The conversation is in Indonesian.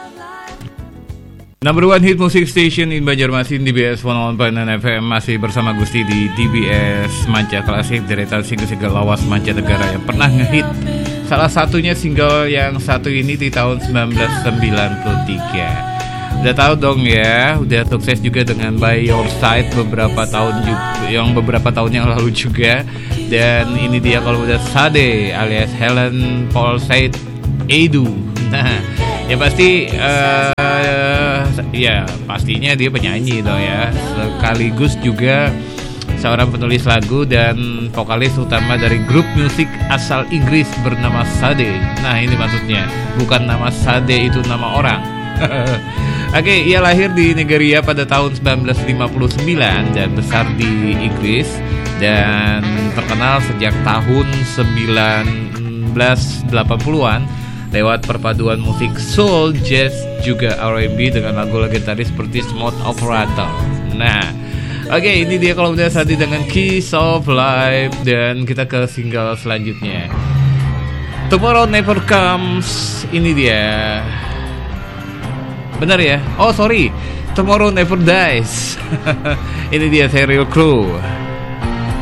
Number one hit music station in Banjarmasin, DBS 101.9 FM. Masih bersama Gusti di DBS Manca Klasik, deretan single-single lawas mancanegara yang pernah ngehit. Salah satunya single yang satu ini di tahun 1993. Udah tahu dong ya, udah sukses juga dengan By Your Side beberapa tahun yang lalu juga. Dan ini dia kalau udah Sade alias Helen Paul Said Edu. Nah, ya pasti ya pastinya dia penyanyi dong ya, sekaligus juga seorang penulis lagu dan vokalis utama dari grup musik asal Inggris bernama Sade. Nah ini maksudnya, bukan nama Sade itu nama orang. Oke, ia lahir di Nigeria pada tahun 1959 dan besar di Inggris, dan terkenal sejak tahun 1980-an lewat perpaduan musik soul, jazz, juga R&B dengan lagu legendaris seperti Smooth Operator. Nah, oke, ini dia kalau udah Sade dengan Keys of Life. Dan kita ke single selanjutnya, Tomorrow Never Comes. Ini dia. Benar ya? Oh sorry, Tomorrow Never Dies. Ini dia Sheryl Crow.